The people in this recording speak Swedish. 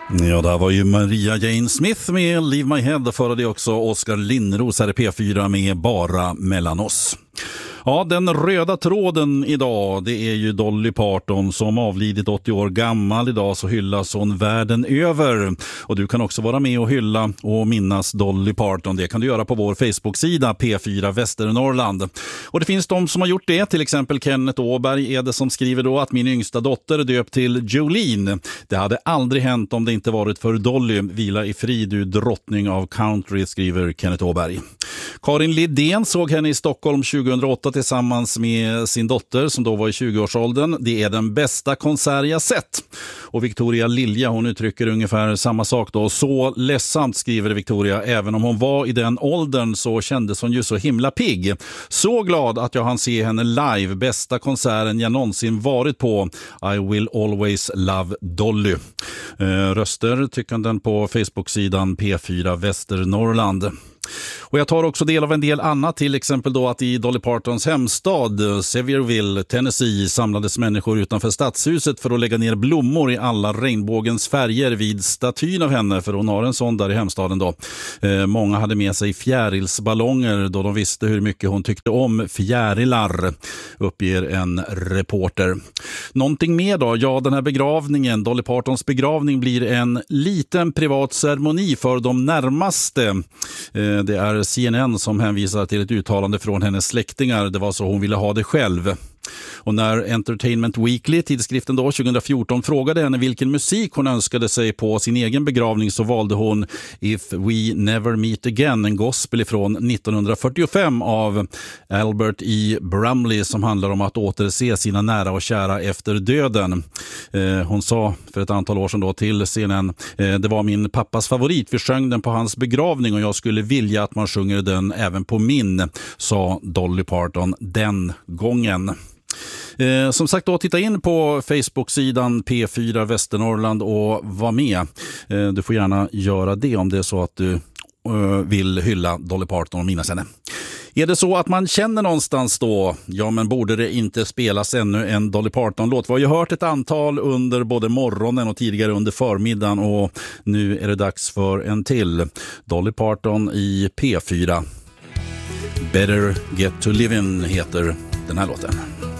Ja, där var ju Maria Jane Smith med Leave My Head och före det också Oskar Linnros här i P4 med Bara mellan oss. Ja, den röda tråden idag, det är ju Dolly Parton som avlidit 80 år gammal. Idag så hyllas hon världen över. Och du kan också vara med och hylla och minnas Dolly Parton. Det kan du göra på vår Facebook-sida P4 Västernorrland. Och det finns de som har gjort det. Till exempel Kenneth Åberg är det som skriver då att min yngsta dotter är döpt till Jolene. Det hade aldrig hänt om det inte varit för Dolly. Vila i frid, du drottning av country, skriver Kenneth Åberg. Karin Lidén såg henne i Stockholm 2008 tillsammans med sin dotter som då var i 20-årsåldern. Det är den bästa konsert jag sett. Och Victoria Lilja, hon uttrycker ungefär samma sak då. Så ledsamt, skriver Victoria, även om hon var i den åldern så kändes hon ju så himla pigg. Så glad att jag hann se henne live. Bästa konserten jag någonsin varit på. I will always love Dolly. Röster tycker den på Facebook-sidan P4 Västernorrland. Och jag tar också del av en del annat, till exempel då att i Dolly Partons hemstad Sevierville, Tennessee, samlades människor utanför stadshuset för att lägga ner blommor i alla regnbågens färger vid statyn av henne, för hon har en sån där i hemstaden då. Många hade med sig fjärilsballonger då de visste hur mycket hon tyckte om fjärilar, uppger en reporter. Någonting mer då? Ja, den här begravningen, Dolly Partons begravning, blir en liten privat ceremoni för de närmaste. Det är CNN som hänvisar till ett uttalande från hennes släktingar. Det var så hon ville ha det själv. Och när Entertainment Weekly, tidskriften då 2014, frågade henne vilken musik hon önskade sig på sin egen begravning så valde hon If We Never Meet Again, en gospel ifrån 1945 av Albert E. Brumley som handlar om att återse sina nära och kära efter döden. Hon sa för ett antal år sedan då till CNN, det var min pappas favorit, vi sjöng den på hans begravning och jag skulle vilja att man sjunger den även på min, sa Dolly Parton den gången. Som sagt då, titta in på Facebook-sidan P4 Västernorrland och var med. Du får gärna göra det om det är så att du vill hylla Dolly Parton och minnas henne. Är det så att man känner någonstans då, ja men borde det inte spelas ännu en Dolly Parton-låt? Vi har ju hört ett antal under både morgonen och tidigare under förmiddagen och nu är det dags för en till. Dolly Parton i P4. Better Get to Livin' heter den här låten.